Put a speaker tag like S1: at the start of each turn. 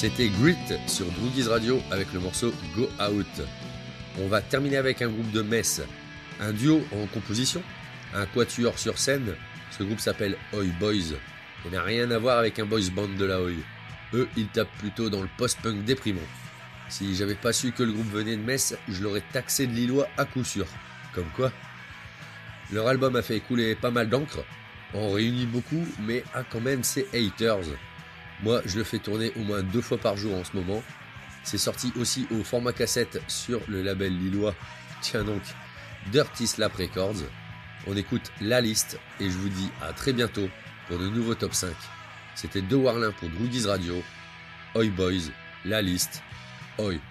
S1: C'était Grit sur Droogies Radio avec le morceau Go Out. On va terminer avec un groupe de Metz, un duo en composition, un quatuor sur scène. Ce groupe s'appelle Oi Boys et n'a rien à voir avec un boys band de la Oi. Eux, ils tapent plutôt dans le post-punk déprimant. Si j'avais pas su que le groupe venait de Metz, je l'aurais taxé de lillois à coup sûr. Comme quoi. Leur album a fait couler pas mal d'encre, en réunit beaucoup, mais a quand même ses haters. Moi, je le fais tourner au moins 2 fois par jour en ce moment. C'est sorti aussi au format cassette sur le label lillois, tiens donc, Dirty Slap Records. On écoute La Liste et je vous dis à très bientôt pour de nouveaux top 5. C'était De Warlin pour Droogies Radio. Oi Boys, La Liste, Oi.